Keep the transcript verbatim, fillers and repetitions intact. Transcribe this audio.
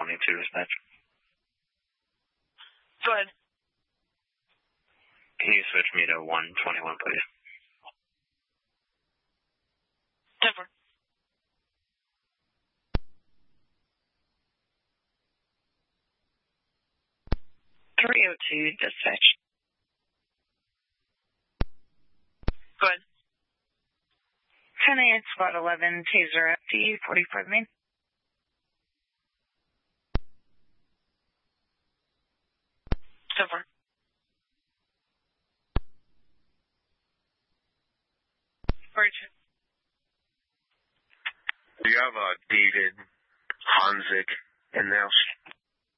twenty-two dispatch. Go ahead. Can you switch me to one twenty-one, please? Denver. three oh two dispatch. Go ahead. ten A squad eleven, taser F D, forty-five main. Denver. Forty-two. Do you have a David Hanzik in the house?